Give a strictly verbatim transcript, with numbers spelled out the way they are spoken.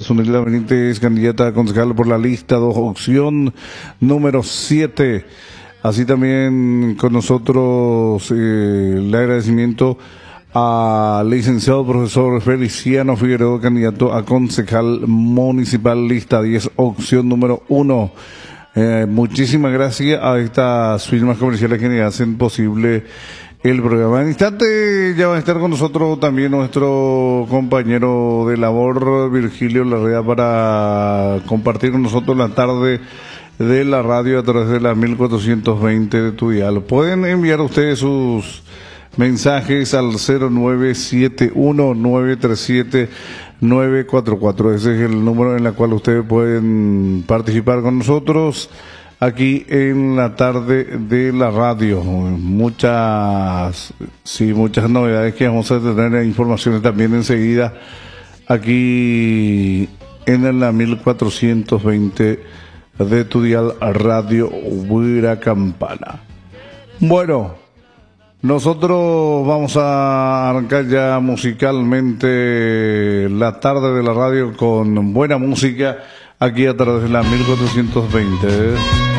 Zunilda Benítez, candidata a concejal por la lista dos, opción número siete. Así también con nosotros eh, el agradecimiento al licenciado profesor Feliciano Figueroa, candidato a concejal municipal, lista diez, opción número uno. Eh, muchísimas gracias a estas firmas comerciales que hacen posible el programa. En instante ya va a estar con nosotros también nuestro compañero de labor, Virgilio Larrea, para compartir con nosotros la tarde de la radio a través de la mil cuatrocientos veinte de tu dial. Pueden enviar ustedes sus mensajes al cero nueve siete uno nueve tres siete nueve cuatro cuatro. Ese es el número en el cual ustedes pueden participar con nosotros aquí en la tarde de la radio. Muchas, sí, muchas novedades que vamos a tener, informaciones también enseguida aquí en la mil cuatrocientos veinte de tu dial Radio Huira Campana. Bueno, nosotros vamos a arrancar ya musicalmente la tarde de la radio con buena música aquí a través de la mil cuatrocientos veinte.